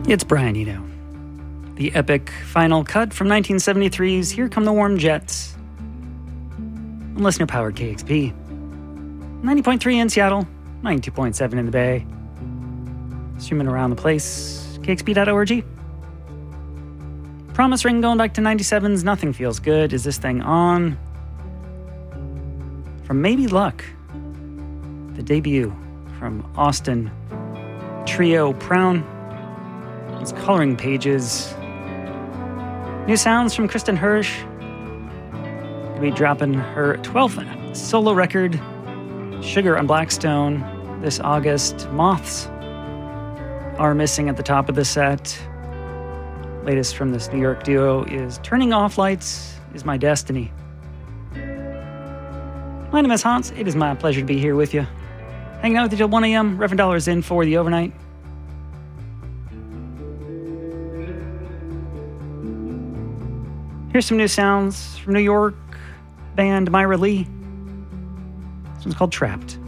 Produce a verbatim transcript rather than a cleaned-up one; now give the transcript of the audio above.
It's Brian Eno. The epic final cut from nineteen seventy-three's Here Come the Warm Jets. On listener-powered K X P. ninety point three in Seattle, ninety-two point seven in the Bay. Streaming around the place, K X P dot org. Promise ring going back to ninety-seven's Nothing Feels Good. Is this thing on? From Maybe Luck, the debut from Austin Trio Prown. These coloring pages. New sounds from Kristen Hirsch. Gonna be dropping her twelfth solo record, Sugar on Blackstone, this August. Moths are missing at the top of the set. Latest from this New York duo is Turning Off Lights Is My Destiny. My name is Hans. It is my pleasure to be here with you. Hanging out with you till one a.m. Reverend Dollars in for the overnight. Here's some new sounds from New York band Myra Lee. This one's called Trapped.